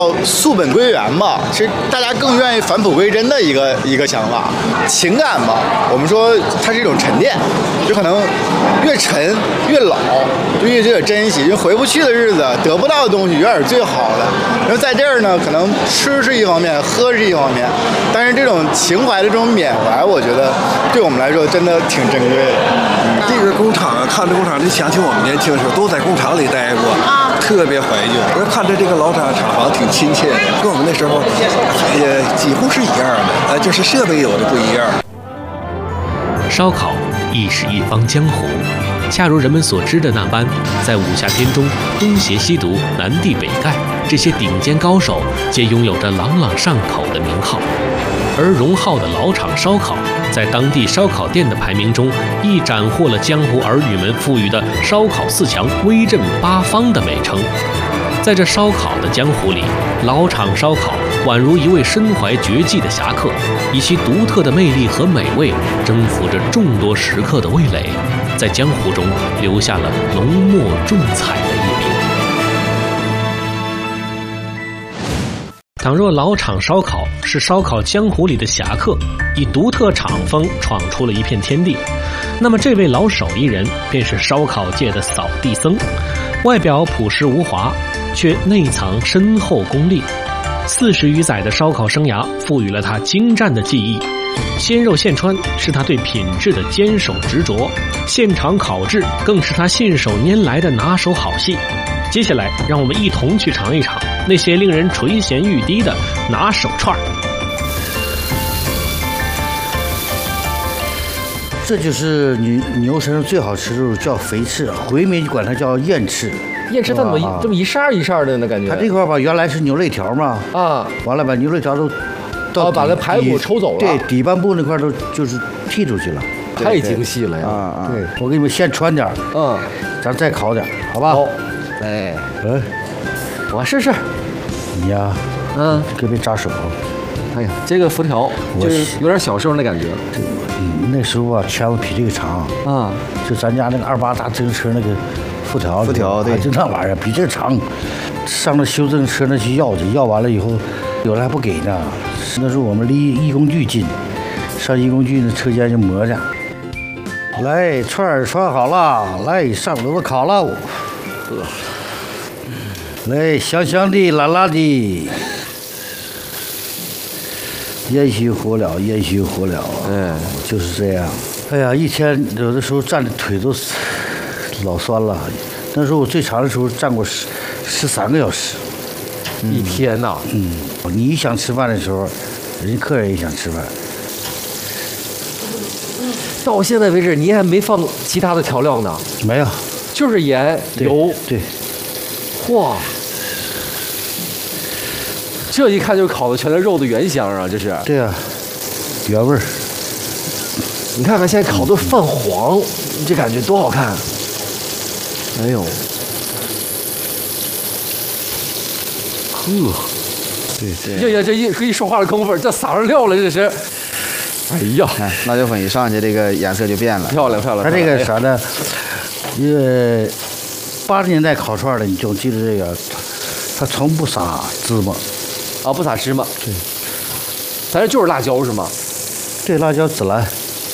溯本归源吧，其实大家更愿意返璞归真的一个想法。情感吧，我们说它是一种沉淀，就可能越沉越老，就越觉得珍惜。因为回不去的日子，得不到的东西永远是最好的。然后在这儿呢，可能吃是一方面，喝是一方面，但是这种情怀的这种缅怀，我觉得对我们来说真的挺珍贵的。 这个工厂啊，看这工厂就想起我们年轻时候都在工厂里待过，特别怀旧。我看着这个老厂房挺亲切的，跟我们那时候也几乎是一样的，就是设备有的不一样。 烧烤亦是一方江湖，恰如人们所知的那般，在武侠片中，东邪西毒、南帝北丐这些顶尖高手皆拥有着朗朗上口的名号。而荣浩的老厂烧烤，在当地烧烤店的排名中，亦斩获了江湖儿女们赋予的“烧烤四强、威震八方”的美称。在这烧烤的江湖里，老厂烧烤宛如一位身怀绝技的侠客，以其独特的魅力和美味，征服着众多食客的味蕾，在江湖中留下了浓墨重彩的一笔。倘若老厂烧烤是烧烤江湖里的侠客，以独特厂风闯出了一片天地，那么这位老手艺人便是烧烤界的扫地僧。外表朴实无华，却内藏深厚功力。40余载的烧烤生涯赋予了他精湛的技艺，鲜肉现穿是他对品质的坚守执着，现场烤制更是他信手拈来的拿手好戏。接下来，让我们一同去尝一尝那些令人垂涎欲滴的拿手串儿。 这就是牛身上最好吃的肉，叫肥翅，回民管它叫燕翅。 燕翅它怎么这么一扇一扇的呢？感觉它这块吧，原来是牛肋条嘛，完了把牛肋条都把那排骨抽走了， 对，底半部那块都就是剔出去了， 太精细了呀！ 对，我给你们先穿点，咱再烤点，好吧？ 好，哎，我试试。 你呀，可别扎手。 哎呀，这个辐条就是有点小时候那感觉。 那时候啊，圈子比这个长啊，就咱家那个28大自行车那个辐条，对，就那玩意儿比这个长。上那修自行车那去要去，要完了以后，有的还不给呢。那时候我们离义工局近，上义工局那车间就磨着。来，串儿穿好了，来上炉子烤了。来，香香的，辣辣的。烟熏火燎，烟熏火燎，就是这样。哎呀，一天有的时候站的腿都老酸了。那时候我最长的时候站过13个小时， 一天呐。 你一想吃饭的时候，人家客人也想吃饭。 到现在为止，你还没放其他的调料呢？ 没有， 就是盐、油。 对。 嚯！这一看就烤的全是肉的原香啊！这是。 对啊，原味儿。 你看看现在烤的泛黄，这感觉多好看！哎呦，对，呀，这一说话的功夫，这撒上料了，这是。哎呀， 辣椒粉一上去，这个颜色就变了， 漂亮。 它这个啥呢？80年代烤串的，你就记得这个，它从不撒芝麻。 不撒芝麻。对。咱这就是辣椒是吗？ 对，辣椒、孜然。